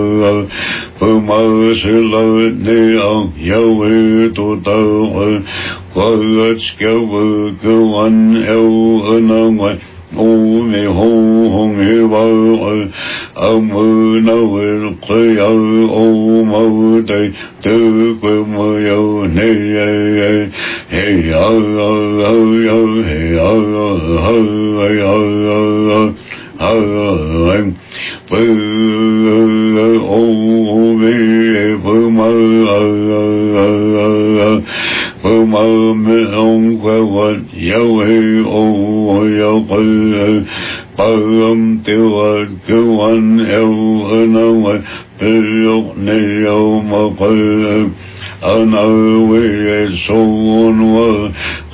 ma se la ne ang yawe to ta qua cái cơ quan eo na ngoài ô mê hô hông hê ba mơ na vê khơi ô mơ tây tư quê mơ yêu nê hê hê ô mê ma mê ông quê vật yêu hê ô yêu quê tiêu cơ quan eo na ngoài yêu nê yêu ma quê na vê sô